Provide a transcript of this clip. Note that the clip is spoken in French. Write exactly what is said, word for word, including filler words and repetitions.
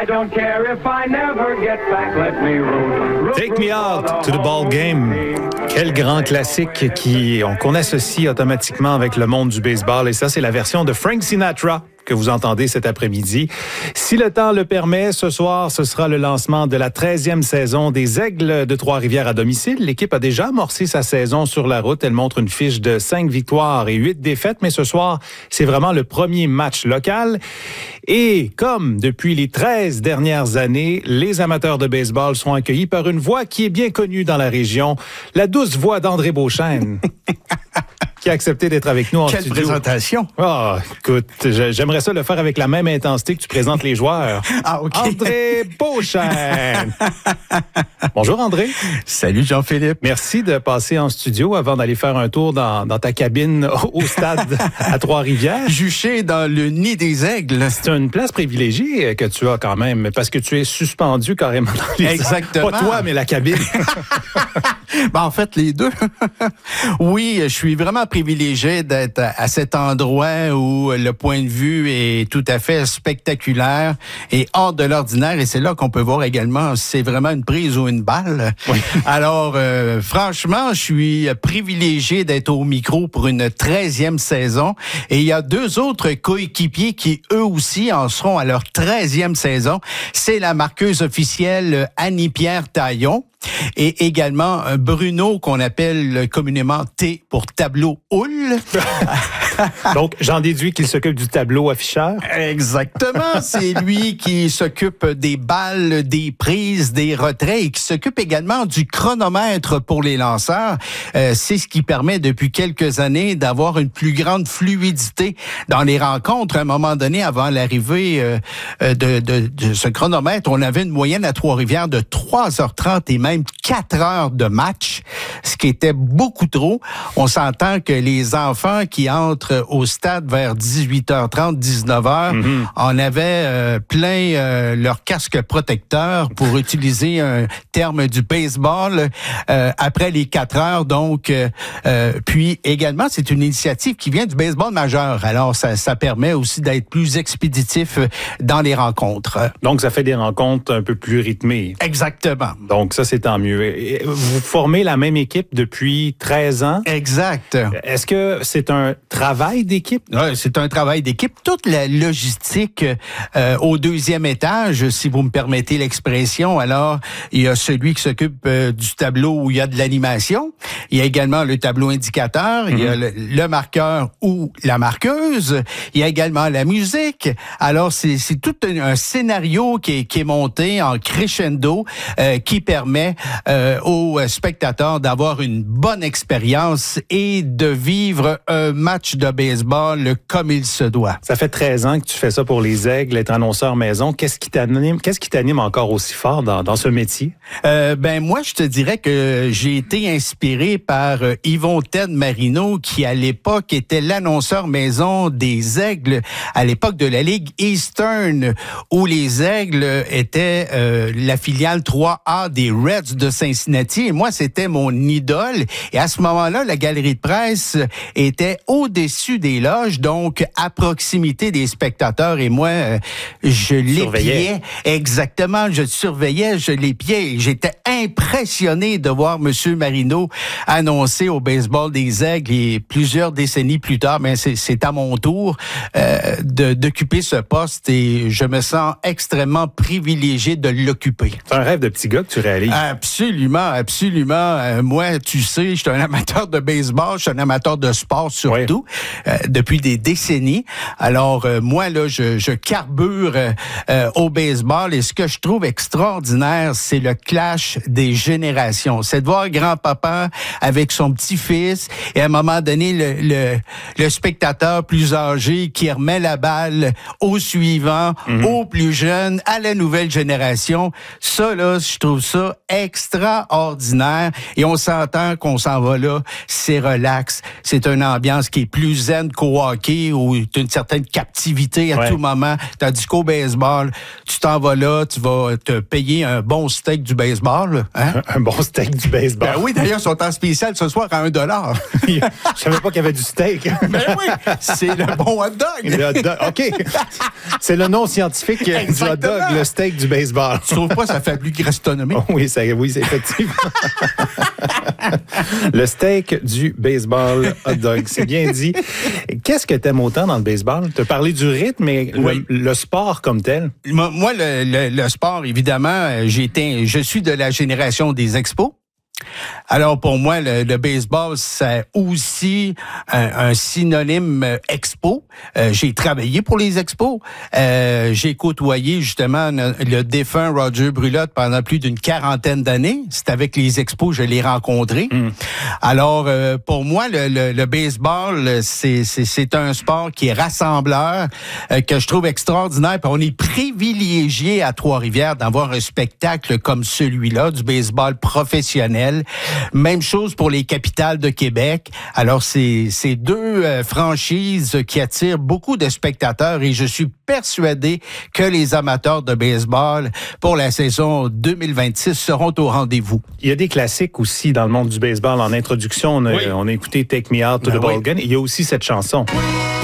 I don't care if I never get back. Let me root. root Take me out to the ball game. Quel grand classique qui, qu'on associe automatiquement avec le monde du baseball. Et ça, c'est la version de Frank Sinatra que vous entendez cet après-midi. Si le temps le permet, ce soir, ce sera le lancement de la treizième saison des Aigles de Trois-Rivières à domicile. L'équipe a déjà amorcé sa saison sur la route. Elle montre une fiche de cinq victoires et huit défaites, mais ce soir, c'est vraiment le premier match local. Et comme depuis les treize dernières années, les amateurs de baseball sont accueillis par une voix qui est bien connue dans la région, la douce voix d'André Beauchesne. Qui a accepté d'être avec nous en Quelle studio. Quelle présentation! Ah, oh, écoute, j'aimerais ça le faire avec la même intensité que tu présentes les joueurs. Ah, OK. André Beauchesne. Bonjour, André. Salut, Jean-Philippe. Merci de passer en studio avant d'aller faire un tour dans, dans ta cabine au stade à Trois-Rivières. Juché dans le nid des aigles. C'est une place privilégiée que tu as quand même, parce que tu es suspendu carrément dans les... Exactement. Pas toi, mais la cabine. Ben, en fait, les deux. Oui, je suis vraiment privilégié d'être à cet endroit où le point de vue est tout à fait spectaculaire et hors de l'ordinaire. Et c'est là qu'on peut voir également si c'est vraiment une prise ou une balle. Oui. Alors, euh, franchement, je suis privilégié d'être au micro pour une treizième saison. Et il y a deux autres coéquipiers qui, eux aussi, en seront à leur treizième saison. C'est la marqueuse officielle Annie-Pierre Taillon. Et également Bruno, qu'on appelle communément T pour tableau houle. Donc, j'en déduis qu'il s'occupe du tableau afficheur. Exactement. C'est lui qui s'occupe des balles, des prises, des retraits et qui s'occupe également du chronomètre pour les lanceurs. Euh, c'est ce qui permet depuis quelques années d'avoir une plus grande fluidité dans les rencontres. À un moment donné, avant l'arrivée euh, de, de, de ce chronomètre, on avait une moyenne à Trois-Rivières de trois heures trente et même quatre heures de match, ce qui était beaucoup trop. On s'entend que les enfants qui entrent au stade vers dix-huit heures trente, dix-neuf heures, mm-hmm. on avait euh, plein euh, leur casque protecteur, pour utiliser un terme du baseball, euh, après les quatre heures. Donc, euh, euh, puis également, c'est une initiative qui vient du baseball majeur. Alors, ça, ça permet aussi d'être plus expéditif dans les rencontres. Donc, ça fait des rencontres un peu plus rythmées. Exactement. Donc, ça, c'est tant mieux. Vous formez la même équipe depuis treize ans. Exact. Est-ce que c'est un travail d'équipe? Oui, c'est un travail d'équipe. Toute la logistique euh, au deuxième étage, si vous me permettez l'expression, alors il y a celui qui s'occupe euh, du tableau où il y a de l'animation. Il y a également le tableau indicateur. Mm-hmm. Il y a le, le marqueur ou la marqueuse. Il y a également la musique. Alors, c'est, c'est tout un, un scénario qui est, qui est monté en crescendo euh, qui permet euh, aux spectateurs d'avoir une bonne expérience et de vivre un match de baseball comme il se doit. Ça fait treize ans que tu fais ça pour les Aigles, être annonceur maison. Qu'est-ce qui t'anime, qu'est-ce qui t'anime encore aussi fort dans, dans ce métier? Euh, ben moi, je te dirais que j'ai été inspiré par Yvon Ted Marino, qui à l'époque était l'annonceur maison des Aigles, à l'époque de la Ligue Eastern, où les Aigles étaient euh, la filiale trois A des Reds de Cincinnati. Et moi, c'était mon idole. Et à ce moment-là, la galerie de presse était au-dessus des loges, donc à proximité des spectateurs. Et moi, euh, je l'épiais. Exactement, je surveillais, je l'épiais. J'étais impressionné de voir M. Marino annoncer au baseball des Aigles. Et plusieurs décennies plus tard, mais c'est, c'est à mon tour euh, de, d'occuper ce poste et je me sens extrêmement privilégié de l'occuper. C'est un rêve de petit gars que tu réalises. Absolument, absolument. Euh, moi, tu sais, je suis un amateur de baseball, je suis un amateur de sport surtout, oui. euh, depuis des décennies. Alors, euh, moi, là, je, je carbure euh, au baseball et ce que je trouve extraordinaire, c'est le clash des générations. C'est de voir grand-papa avec son petit-fils et à un moment donné, le, le, le spectateur plus âgé qui remet la balle au suivant, mm-hmm. au plus jeune, à la nouvelle génération. Ça, là, je trouve ça extraordinaire. extraordinaire. Et on s'entend qu'on s'en va là, c'est relax. C'est une ambiance qui est plus zen qu'au hockey, où tu as une certaine captivité à ouais. tout moment. Tandis qu'au baseball, tu t'en vas là, tu vas te payer un bon steak du baseball. Hein? Un, un bon steak du baseball. Ben oui, d'ailleurs, ils sont en spécial ce soir à un dollar. Je savais pas qu'il y avait du steak. Ben oui, c'est le bon hot dog. Le hot dog. OK. C'est le nom scientifique du hot dog, le steak du baseball. Tu trouves pas ça fait plus gastronomique? Oh oui, ça, oui, c'est effectivement. Le steak du baseball hot dog, c'est bien dit. Qu'est-ce que t'aimes autant dans le baseball? Tu as parlé du rythme, mais oui. le, le sport comme tel? Moi, le, le, le sport, évidemment, j'ai été, je suis de la génération des expos. Alors, pour moi, le, le baseball, c'est aussi un, un synonyme euh, expo. Euh, j'ai travaillé pour les expos. Euh, j'ai côtoyé, justement, le, le défunt Roger Brulotte pendant plus d'une quarantaine d'années. C'est avec les expos que je l'ai rencontré. Mm. Alors, euh, pour moi, le, le, le baseball, c'est, c'est, c'est un sport qui est rassembleur, euh, que je trouve extraordinaire. Puis on est privilégié à Trois-Rivières d'avoir un spectacle comme celui-là, du baseball professionnel. Même chose pour les Capitales de Québec. Alors, c'est, c'est deux euh, franchises qui attirent beaucoup de spectateurs et je suis persuadé que les amateurs de baseball pour la saison deux mille vingt-six seront au rendez-vous. Il y a des classiques aussi dans le monde du baseball. En introduction, on a, oui. on a écouté Take Me Out to ben the Ball oui. Game. Il y a aussi cette chanson.